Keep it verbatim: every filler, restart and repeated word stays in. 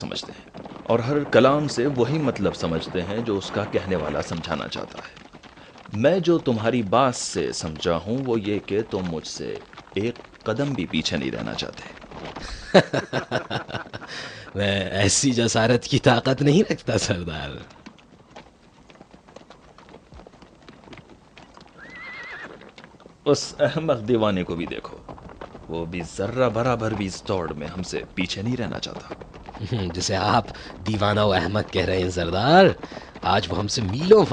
समझते हैं और हर कलाम से वही मतलब समझते हैं जो उसका कहने वाला समझाना चाहता है। मैं जो तुम्हारी बात से समझा हूँ वो ये कि तुम मुझसे एक कदम भी पीछे नहीं रहना चाहते। मैं ऐसी जसारत की ताकत नहीं रखता सरदार। उस अहमक दीवाने को भी देखो, वो भी जर्रा बराबर भी इस दौड़ में हमसे पीछे नहीं रहना चाहता। जिसे आप दीवाना व अहमक कह रहे हैं सरदार, आज वो हमसे मीलों